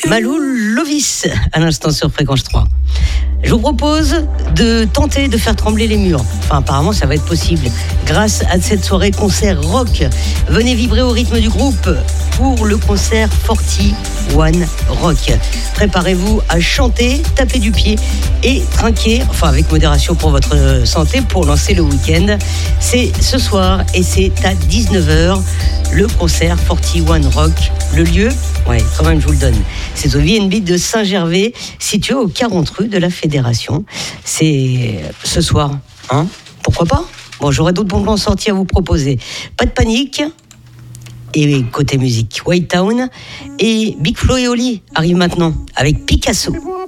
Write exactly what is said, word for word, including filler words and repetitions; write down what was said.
Malou Lovis, à l'instant sur Fréquence trois. Je vous propose de tenter de faire trembler les murs. Enfin, apparemment, ça va être possible. Grâce à cette soirée concert rock, venez vibrer au rythme du groupe pour le concert quarante et un Rock. Préparez-vous à chanter, taper du pied et trinquer, enfin avec modération pour votre santé, pour lancer le week-end. C'est ce soir et c'est à dix-neuf heures, le concert quarante et un Rock. Le lieu, ouais, quand même, je vous le donne. C'est au V and B de Saint-Gervais, situé au quarante rue de la Fédération. C'est ce soir, hein? Pourquoi pas? Bon, j'aurai d'autres bons plans sortis à vous proposer. Pas de panique. Et côté musique, White Town et Big Flo et Oli arrivent maintenant avec Picasso.